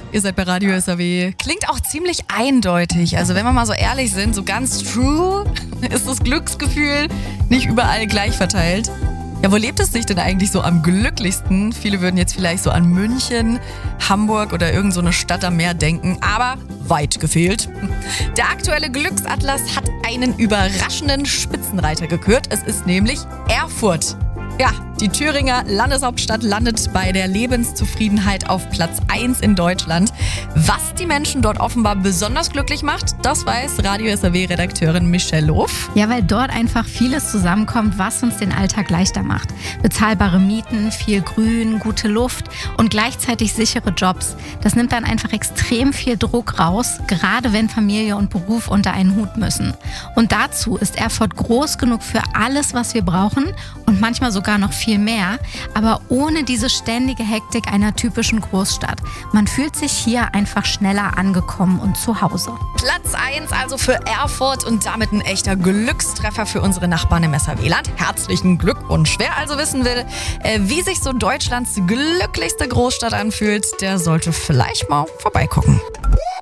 Ihr seid bei Radio SAW. Klingt auch ziemlich eindeutig. Also wenn wir mal so ehrlich sind, so ganz true ist das Glücksgefühl nicht überall gleich verteilt. Ja, wo lebt es sich denn eigentlich so am glücklichsten? Viele würden jetzt vielleicht so an München, Hamburg oder irgend so eine Stadt am Meer denken, aber weit gefehlt. Der aktuelle Glücksatlas hat einen überraschenden Spitzenreiter gekürt. Es ist nämlich Erfurt. Ja, die Thüringer Landeshauptstadt landet bei der Lebenszufriedenheit auf Platz 1 in Deutschland. Was die Menschen dort offenbar besonders glücklich macht, das weiß Radio SAW-Redakteurin Michelle Lof. Ja, weil dort einfach vieles zusammenkommt, was uns den Alltag leichter macht. Bezahlbare Mieten, viel Grün, gute Luft und gleichzeitig sichere Jobs. Das nimmt dann einfach extrem viel Druck raus, gerade wenn Familie und Beruf unter einen Hut müssen. Und dazu ist Erfurt groß genug für alles, was wir brauchen und manchmal sogar noch viel mehr, aber ohne diese ständige Hektik einer typischen Großstadt. Man fühlt sich hier einfach schneller angekommen und zu Hause. Platz 1 also für Erfurt und damit ein echter Glückstreffer für unsere Nachbarn im SAW-Land. Herzlichen Glückwunsch. Wer also wissen will, wie sich so Deutschlands glücklichste Großstadt anfühlt, der sollte vielleicht mal vorbeigucken.